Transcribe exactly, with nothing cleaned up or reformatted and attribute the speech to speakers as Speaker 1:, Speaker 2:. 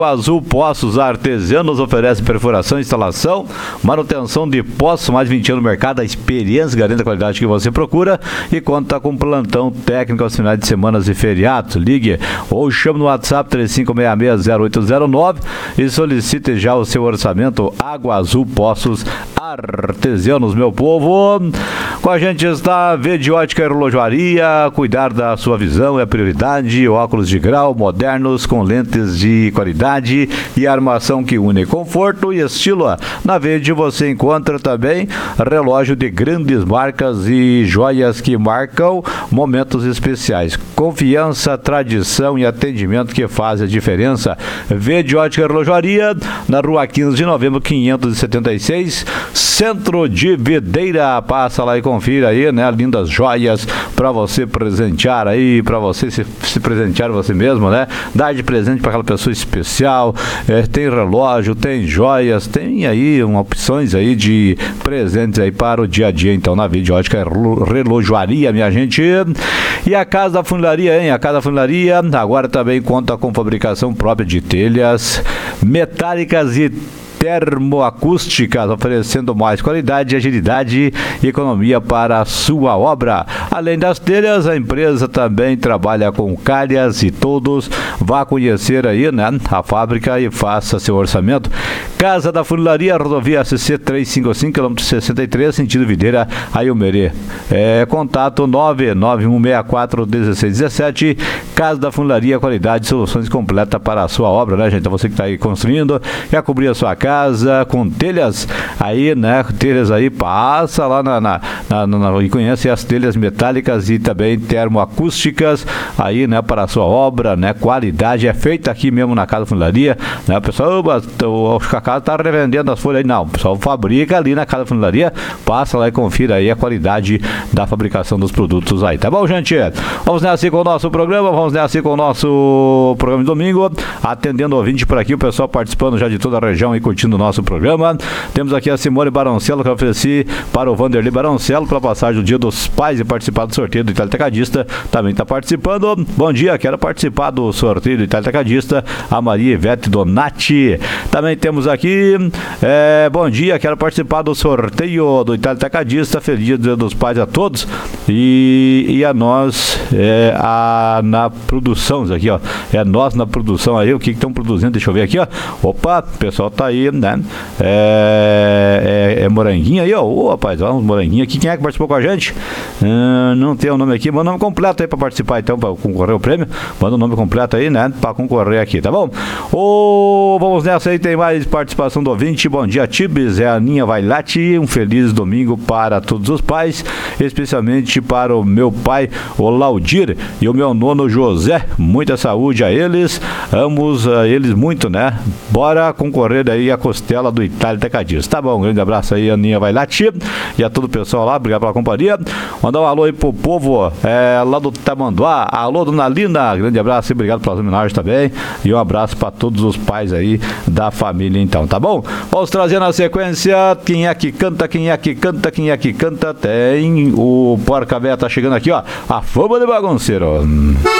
Speaker 1: Azul Poços Artesianos oferece perfuração, instalação, manutenção de poços, mais de vinte anos no mercado, a experiência garante a qualidade que você procura e conta com plantão técnico aos finais de semanas e feriados. Ligue ou chame no WhatsApp três cinco seis seis zero oito zero nove e solicite já o seu orçamento. Água Azul Poços Artesianos, meu povo. Com a gente está Verde Ótica e Relojoaria. Cuidar da sua visão é a prioridade. Óculos de grau modernos com lentes de qualidade e armação que une conforto e estilo. Na Verde você encontra também relógio de grandes marcas e joias que marcam momentos especiais. Confiança, tradição e atendimento que faz a diferença. Verde Ótica e Relojoaria, na rua quinze de novembro, quinhentos e setenta e seis, Centro de Videira. Passa lá e confira aí, né? Lindas joias para você presentear aí, para você se, se presentear você mesmo, né? Dar de presente para aquela pessoa especial. É, tem relógio, tem joias, tem aí um, opções aí de presentes aí para o dia a dia, então, na Verde Ótica é Relojoaria, minha gente. E a Casa da Funilaria, hein? A Casa da Funilaria agora também conta com fabricação própria de telhas metálicas e termoacústicas, oferecendo mais qualidade, agilidade e economia para a sua obra. Além das telhas, a empresa também trabalha com calhas e todos. Vá conhecer aí, né, a fábrica e faça seu orçamento. Casa da Funilaria, rodovia S C trezentos e cinquenta e cinco, quilômetro sessenta e três, sentido Videira, Ayumerê. É, contato nove nove um seis quatro um seis um sete. Casa da Funilaria, qualidade e soluções completas para a sua obra, né, gente? Então você que está aí construindo, quer cobrir a sua casa casa com telhas aí, né? Telhas aí, passa lá na, na, na, na e conhece as telhas metálicas e também termoacústicas aí, né? Para a sua obra, né? Qualidade é feita aqui mesmo na Casa da Funilaria, né? O pessoal, o, a casa tá revendendo as folhas aí, não. O pessoal fabrica ali na Casa da Funilaria, passa lá e confira aí a qualidade da fabricação dos produtos aí, tá bom, gente? Vamos nessa com o nosso programa, vamos nessa com o nosso programa de domingo, atendendo o ouvinte por aqui, o pessoal participando já de toda a região e curtindo o nosso programa. Temos aqui a Simone Baroncello, que eu ofereci para o Vanderlei Baroncello para passagem do Dia dos Pais e participar do sorteio do Itália Tecadista. Também está participando. Bom dia, quero participar do sorteio do Itália Tecadista. A Maria Ivete Donati. Também temos aqui, é, bom dia, quero participar do sorteio do Itália Tecadista. Feliz Dia dos Pais a todos. E, e a nós, é, a, na produção, aqui, ó. É nós na produção aí. O que estão produzindo? Deixa eu ver aqui, ó. Opa, o pessoal tá aí, né? É, é, é moranguinho aí, ó. Ô, rapaz, ó, uns moranguinhos aqui. Quem é que participou com a gente? Uh, não tem o nome aqui. Manda o nome completo aí pra participar, então, pra concorrer ao prêmio. Manda o nome completo aí, né? Pra concorrer aqui, tá bom? Ô, vamos nessa aí, tem mais participação do ouvinte. Bom dia, Tibes. É a Aninha Vailate. Um feliz domingo para todos os pais, especialmente para o meu pai, o Laudir, e o meu nono José. Muita saúde a eles. Amos a eles muito, né? Bora concorrer aí a costela do Itália Tecadista. Tá bom, um grande abraço aí, Aninha Vailate, e a todo o pessoal lá, obrigado pela companhia. Mandar um alô aí pro povo é, lá do Tamanduá. Alô, dona Lina, grande abraço e obrigado pelas homenagens também. E um abraço para todos os pais aí da família, então, tá bom? Vamos trazer na sequência quem é que canta, quem é que canta, quem é que canta. Tem o Porca Véia, tá chegando aqui, ó. A fama de bagunceiro.